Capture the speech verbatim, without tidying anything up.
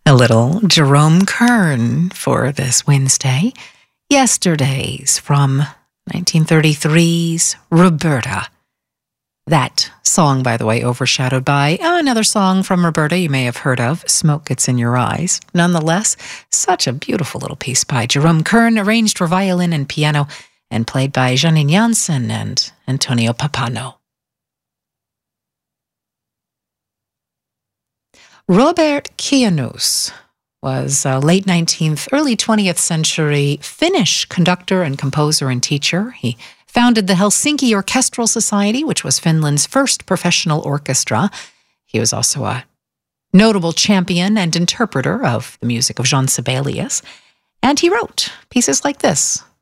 A little Jerome Kern for this Wednesday. Yesterdays from nineteen thirty-three's Roberta. That song, by the way, overshadowed by oh, another song from Roberta you may have heard of, Smoke Gets in Your Eyes. Nonetheless, such a beautiful little piece by Jerome Kern, arranged for violin and piano, and played by Janine Jansen and Antonio Papano. Robert Kianus was a late nineteenth, early twentieth century Finnish conductor and composer and teacher. He founded the Helsinki Orchestral Society, which was Finland's first professional orchestra. He was also a notable champion and interpreter of the music of Jean Sibelius. And he wrote pieces like this